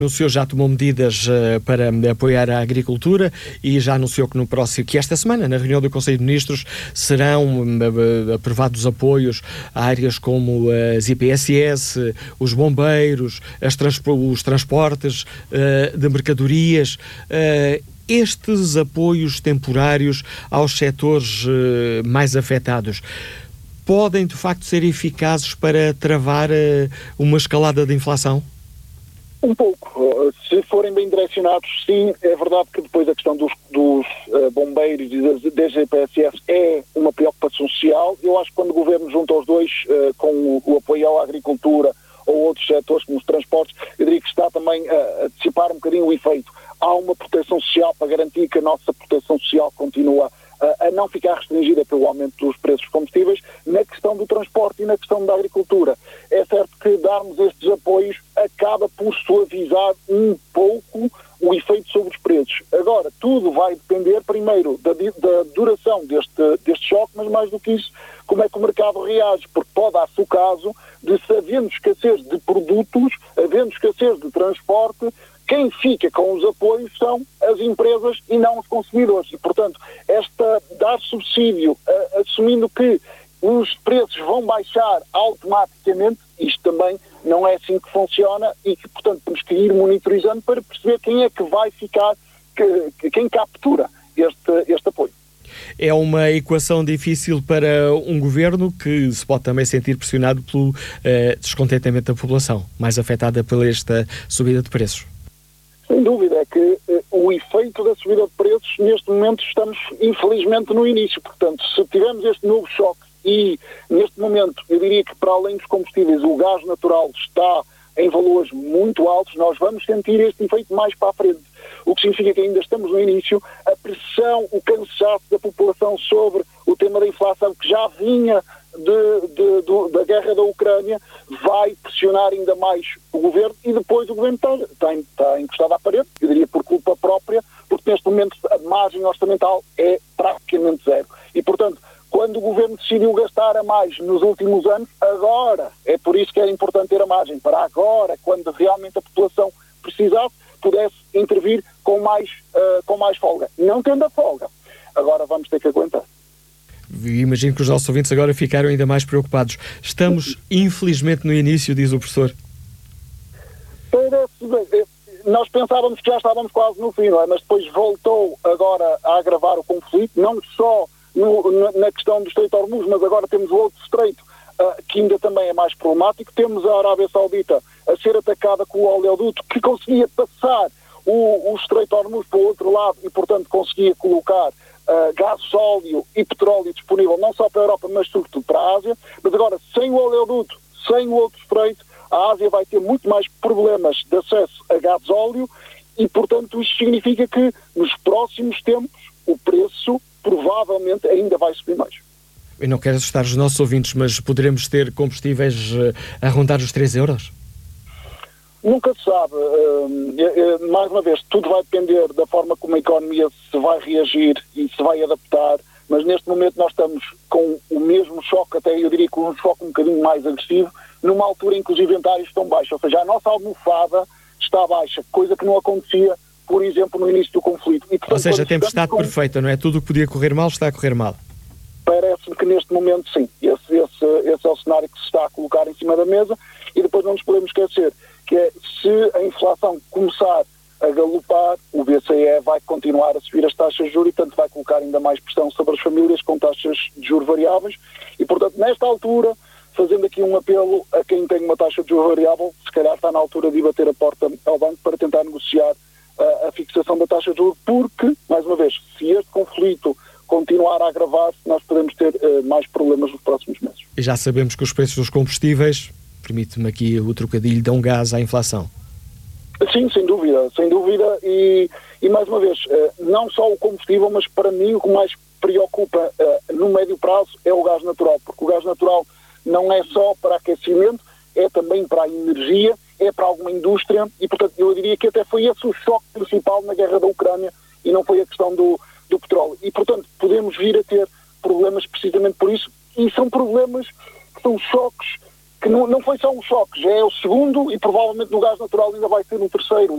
Anunciou, já tomou medidas para apoiar a agricultura e já anunciou que esta semana, na reunião do Conselho de Ministros, serão aprovados apoios a áreas como as IPSS, os bombeiros, os transportes de mercadorias. Estes apoios temporários aos setores mais afetados podem, de facto, ser eficazes para travar uma escalada de inflação? Um pouco. Se forem bem direcionados, sim. É verdade que depois a questão dos bombeiros e das GPSS é uma preocupação social. Eu acho que quando o Governo junta os dois, com o apoio à agricultura ou outros setores como os transportes, eu diria que está também a dissipar um bocadinho o efeito. Há uma proteção social para garantir que a nossa proteção social continua a não ficar restringida pelo aumento dos preços dos combustíveis na questão do transporte e na questão da agricultura. É certo que darmos estes apoios acaba por suavizar um pouco o efeito sobre os preços. Agora, tudo vai depender, primeiro, da duração deste choque, mas mais do que isso, como é que o mercado reage, porque pode dar-se o caso de, se havendo escassez de produtos, havendo escassez de transporte, quem fica com os apoios são as empresas e não os consumidores. E, portanto, dar subsídio, assumindo que os preços vão baixar automaticamente, isto também não é assim que funciona e que, portanto, temos que ir monitorizando para perceber quem é que vai ficar, quem captura este apoio. É uma equação difícil para um governo que se pode também sentir pressionado pelo descontentamento da população, mais afetada por esta subida de preços. Sem dúvida, é que o efeito da subida de preços, neste momento estamos infelizmente no início. Portanto, se tivermos este novo choque e neste momento eu diria que para além dos combustíveis o gás natural está em valores muito altos, nós vamos sentir este efeito mais para a frente. O que significa que ainda estamos no início, a pressão, o cansaço da população sobre o tema da inflação, que já vinha da guerra da Ucrânia, vai pressionar ainda mais o Governo e depois o Governo está encostado à parede, eu diria por culpa própria, porque neste momento a margem orçamental é praticamente zero. E, portanto, quando o Governo decidiu gastar a mais nos últimos anos, agora, é por isso que era importante ter a margem, para agora, quando realmente a população precisasse, pudesse intervir com mais folga. Não tendo a folga, agora vamos ter que aguentar. Imagino que os nossos ouvintes agora ficaram ainda mais preocupados. Estamos, infelizmente, no início, diz o professor. Nós pensávamos que já estávamos quase no fim, não é? Mas depois voltou agora a agravar o conflito, não só na questão do Estreito de Hormuz, mas agora temos o outro estreito, que ainda também é mais problemático. Temos a Arábia Saudita a ser atacada com o oleoduto, que conseguia passar o Estreito de Hormuz para o outro lado e, portanto, conseguia colocar gasóleo e petróleo disponível não só para a Europa, mas sobretudo para a Ásia. Mas agora, sem o oleoduto, sem o outro estreito, a Ásia vai ter muito mais problemas de acesso a gasóleo e, portanto, isto significa que nos próximos tempos o preço provavelmente ainda vai subir mais. Eu não quero assustar os nossos ouvintes, mas poderemos ter combustíveis a rondar os 3 euros? Nunca se sabe. Mais uma vez, tudo vai depender da forma como a economia se vai reagir e se vai adaptar, mas neste momento nós estamos com o mesmo choque, até eu diria com um choque um bocadinho mais agressivo, numa altura em que os inventários estão baixos, ou seja, a nossa almofada está baixa, coisa que não acontecia, por exemplo, no início do conflito. E, portanto, ou seja, a tempestade perfeita, não é? Tudo o que podia correr mal está a correr mal. Parece-me que neste momento sim, esse é o cenário que se está a colocar em cima da mesa e depois não nos podemos esquecer que é, se a inflação começar a galopar, o BCE vai continuar a subir as taxas de juros e, portanto, vai colocar ainda mais pressão sobre as famílias com taxas de juros variáveis e, portanto, nesta altura, fazendo aqui um apelo a quem tem uma taxa de juros variável, se calhar está na altura de ir bater a porta ao banco para tentar negociar a fixação da taxa de juros, porque, mais uma vez, se este conflito continuar a agravar-se, nós podemos ter mais problemas nos próximos meses. E já sabemos que os preços dos combustíveis, permite-me aqui o trocadilho, dão gás à inflação. Sim, sem dúvida, e mais uma vez, não só o combustível, mas para mim o que mais preocupa no médio prazo é o gás natural, porque o gás natural não é só para aquecimento, é também para a energia, é para alguma indústria e, portanto, eu diria que até foi esse o choque principal na guerra da Ucrânia e não foi a questão do petróleo. E, portanto, podemos vir a ter problemas precisamente por isso e são problemas que são choques que não foi só um choque, já é o segundo e provavelmente no gás natural ainda vai ter um terceiro.